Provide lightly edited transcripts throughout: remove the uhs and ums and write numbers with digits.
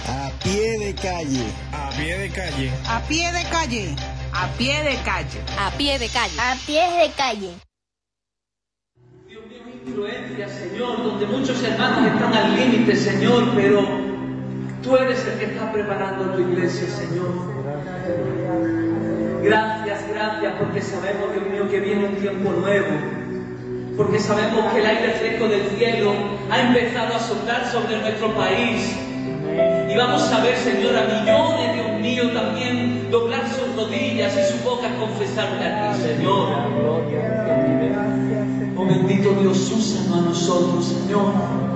A pie de calle. A pie de calle. A pie de calle. A pie de calle. A pie de calle. A pie de calle. Dios mío, influencia, Señor, donde muchos hermanos están al límite, Señor, pero tú eres el que está preparando tu iglesia, Señor. Gracias, porque sabemos, Dios mío, que viene un tiempo nuevo. Porque sabemos que el aire fresco del cielo ha empezado a soplar sobre nuestro país. Y vamos a ver, Señor, a millones, Dios mío, también doblar sus rodillas y sus bocas confesarte a ti, Señor. Oh bendito Dios, úsanos a nosotros, Señor.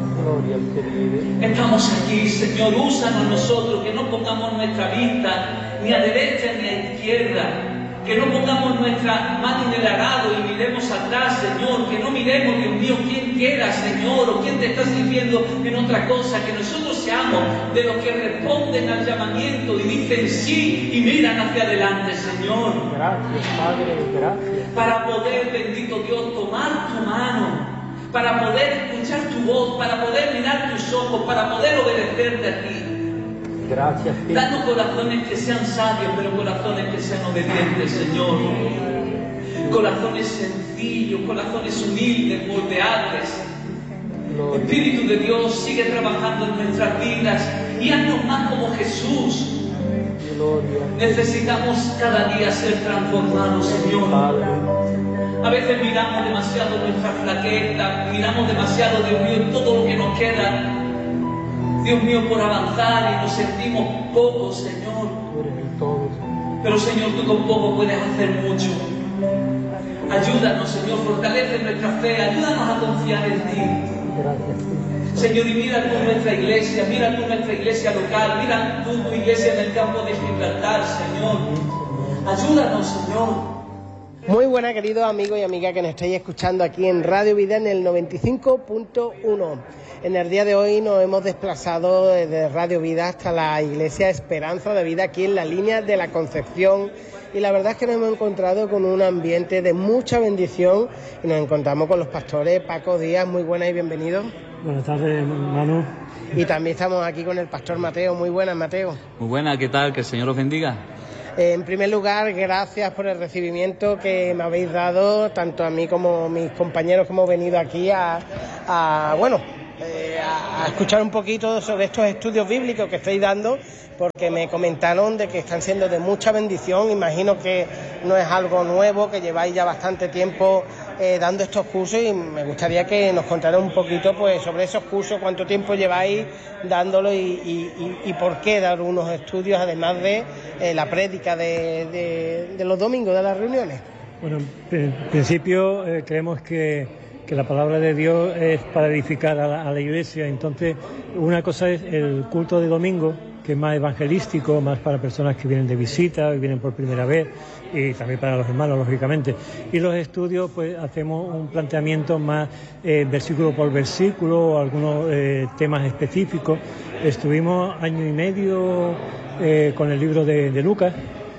Estamos aquí, Señor, úsanos a nosotros, que no pongamos nuestra vista ni a derecha ni a izquierda. Que no pongamos nuestra mano en el arado y miremos atrás, Señor. Que no miremos, Dios mío, quién quiera, Señor, o quién te está sirviendo en otra cosa. Que nosotros seamos de los que responden al llamamiento y dicen sí y miran hacia adelante, Señor. Gracias, Padre, gracias. Para poder, bendito Dios, tomar tu mano. Para poder escuchar tu voz, para poder mirar tus ojos, para poder obedecerte a ti. Gracias, Señor. Danos corazones que sean sabios, pero corazones que sean obedientes, Señor. Corazones sencillos, corazones humildes, moldeables. Espíritu de Dios, sigue trabajando en nuestras vidas y haznos más como Jesús. Necesitamos cada día ser transformados, Señor. A veces miramos demasiado nuestra flaqueza, miramos demasiado, Dios mío, todo lo que nos queda, Dios mío, por avanzar y nos sentimos pocos, Señor. Pero, Señor, tú con poco puedes hacer mucho. Ayúdanos, Señor, fortalece nuestra fe, ayúdanos a confiar en ti. Señor, y mira tú nuestra iglesia local, mira tú tu iglesia en el campo de Gibraltar, Señor. Ayúdanos, Señor. Muy buenas, queridos amigos y amigas que nos estáis escuchando aquí en Radio Vida en el 95.1. En el día de hoy nos hemos desplazado desde Radio Vida hasta la Iglesia Esperanza de Vida, aquí en la línea de la Concepción. Y la verdad es que nos hemos encontrado con un ambiente de mucha bendición y nos encontramos con los pastores. Paco Díaz, muy buenas y bienvenidos. Buenas tardes, Manu. Y también estamos aquí con el pastor Mateo. Muy buenas, Mateo. Muy buenas, ¿qué tal? Que el Señor os bendiga. En primer lugar, gracias por el recibimiento que me habéis dado, tanto a mí como a mis compañeros que hemos venido aquí a escuchar un poquito sobre estos estudios bíblicos que estáis dando, porque me comentaron de que están siendo de mucha bendición. Imagino que no es algo nuevo, que lleváis ya bastante tiempo dando estos cursos, y me gustaría que nos contaran un poquito pues sobre esos cursos, cuánto tiempo lleváis dándolo y por qué dar unos estudios, además de la prédica de los domingos de las reuniones. Bueno, en principio creemos que la palabra de Dios es para edificar a la iglesia. Entonces, una cosa es el culto de domingo, que es más evangelístico, más para personas que vienen de visita, que vienen por primera vez, y también para los hermanos, lógicamente. Y los estudios, pues hacemos un planteamiento más versículo por versículo, o algunos temas específicos. Estuvimos año y medio con el libro de Lucas,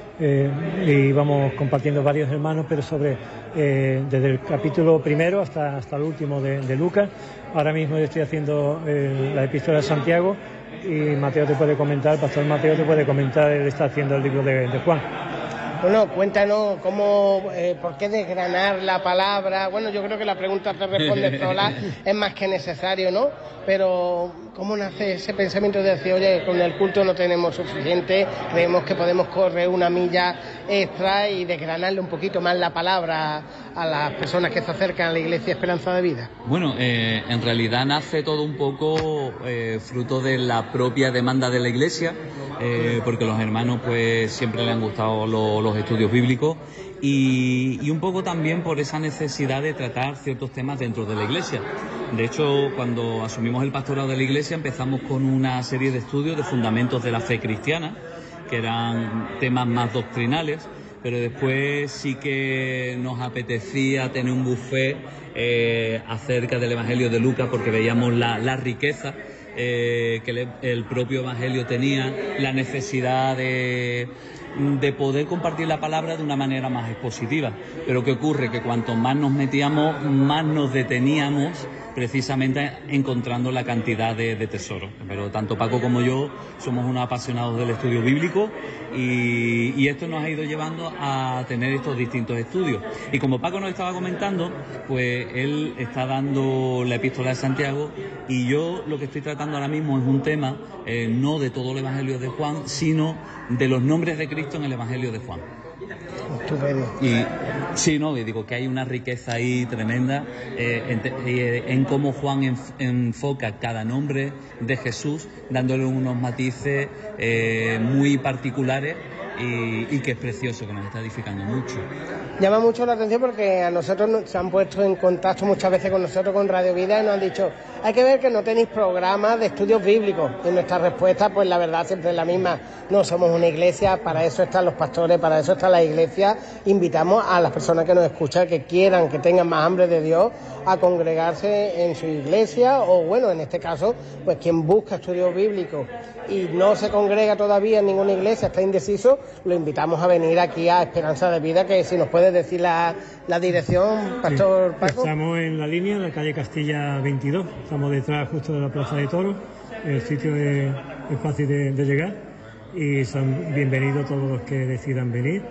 y vamos compartiendo varios hermanos, pero sobre desde el capítulo primero hasta el último de Lucas. Ahora mismo estoy haciendo la epístola de Santiago, y Mateo te puede comentar, el pastor Mateo te puede comentar, él está haciendo el libro de Juan. Bueno, cuéntanos por qué desgranar la palabra. Bueno, yo creo que la pregunta te responde sola, es más que necesario, ¿no? Pero ¿cómo nace ese pensamiento de decir, oye, con el culto no tenemos suficiente, creemos que podemos correr una milla extra y desgranarle un poquito más la palabra a las personas que se acercan a la Iglesia Esperanza de Vida? Bueno, en realidad nace todo un poco fruto de la propia demanda de la Iglesia, porque los hermanos pues siempre les han gustado los estudios bíblicos, y un poco también por esa necesidad de tratar ciertos temas dentro de la Iglesia. De hecho, cuando asumimos el pastorado de la Iglesia, empezamos con una serie de estudios de fundamentos de la fe cristiana, que eran temas más doctrinales, pero después sí que nos apetecía tener un buffet acerca del Evangelio de Lucas, porque veíamos la riqueza que el propio Evangelio tenía la necesidad de poder compartir la palabra de una manera más expositiva. Pero ¿qué ocurre? Que cuanto más nos metíamos, más nos deteníamos precisamente encontrando la cantidad de tesoros. Pero tanto Paco como yo somos unos apasionados del estudio bíblico y esto nos ha ido llevando a tener estos distintos estudios. Y como Paco nos estaba comentando, pues él está dando la epístola de Santiago y yo lo que estoy tratando ahora mismo es un tema no de todo el Evangelio de Juan, sino de los nombres de Cristo en el Evangelio de Juan. Y sí, no, y digo que hay una riqueza ahí tremenda en cómo Juan enfoca cada nombre de Jesús, dándole unos matices muy particulares y que es precioso, que nos está edificando mucho. Llama mucho la atención porque a nosotros se han puesto en contacto muchas veces con nosotros, con Radio Vida, y nos han dicho, hay que ver que no tenéis programas de estudios bíblicos. Y nuestra respuesta, pues la verdad siempre es la misma. No somos una iglesia, para eso están los pastores, para eso está la iglesia. Invitamos a las personas que nos escuchan, que quieran, que tengan más hambre de Dios, a congregarse en su iglesia, o bueno, en este caso, pues quien busca estudios bíblicos y no se congrega todavía en ninguna iglesia, está indeciso, lo invitamos a venir aquí a Esperanza de Vida, que si nos puedes decir la dirección, Pastor Paco. Estamos en la línea, en la calle Castilla 22, estamos detrás justo de la Plaza de Toros, el sitio es fácil de llegar y son bienvenidos todos los que decidan venir.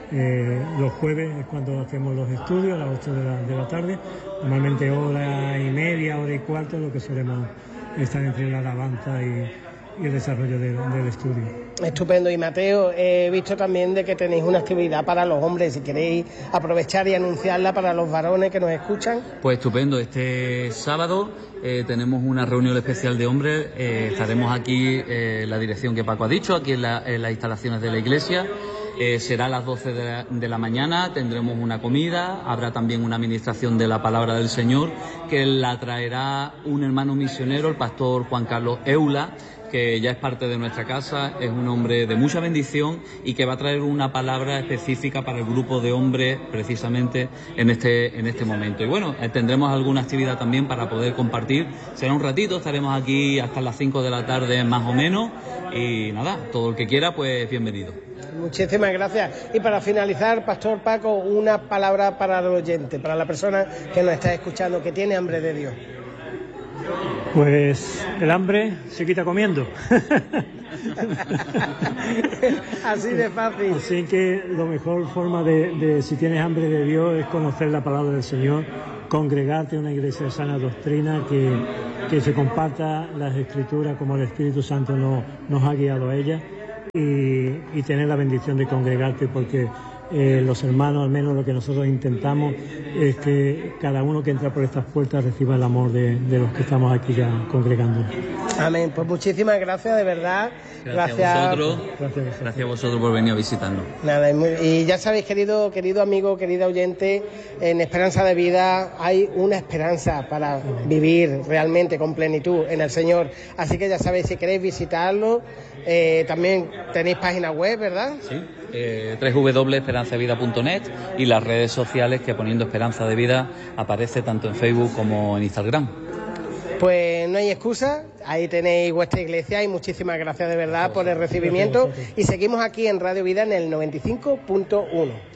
Los jueves es cuando hacemos los estudios, a las 8 de la tarde, normalmente hora y media, hora y cuarto, lo que solemos estar entre la alabanza y el desarrollo del estudio. Estupendo. Y Mateo, he visto también de que tenéis una actividad para los hombres, si queréis aprovechar y anunciarla para los varones que nos escuchan. Pues estupendo, este sábado tenemos una reunión especial de hombres, estaremos aquí en la dirección que Paco ha dicho, aquí en las instalaciones de la iglesia. Será a las 12 de la mañana, tendremos una comida, habrá también una administración de la palabra del Señor que la traerá un hermano misionero, el pastor Juan Carlos Eula, que ya es parte de nuestra casa, es un hombre de mucha bendición y que va a traer una palabra específica para el grupo de hombres precisamente en este momento. Y bueno, tendremos alguna actividad también para poder compartir. Será un ratito, estaremos aquí hasta las 5 de la tarde más o menos y nada, todo el que quiera pues bienvenido. Muchísimas gracias. Y para finalizar, Pastor Paco, una palabra para el oyente, para la persona que nos está escuchando, que tiene hambre de Dios. Pues el hambre se quita comiendo. Así de fácil. Así que la mejor forma de si tienes hambre de Dios es conocer la palabra del Señor, congregarte en una iglesia de sana doctrina, que se comparta las Escrituras como el Espíritu Santo nos ha guiado a ellas y tener la bendición de congregarte, porque los hermanos, al menos lo que nosotros intentamos es que cada uno que entra por estas puertas reciba el amor de los que estamos aquí ya congregando. Amén. Pues muchísimas gracias, de verdad. Gracias a vosotros por venir a visitarnos. Nada, y ya sabéis, querido amigo, querida oyente, en Esperanza de Vida hay una esperanza para vivir realmente con plenitud en el Señor. Así que ya sabéis, si queréis visitarlo, también tenéis página web, ¿verdad? Sí, www.esperanzavida.net y las redes sociales, que poniendo Esperanza de Vida aparece tanto en Facebook como en Instagram. Pues no hay excusa, ahí tenéis vuestra iglesia y muchísimas gracias de verdad por el recibimiento y seguimos aquí en Radio Vida en el 95.1.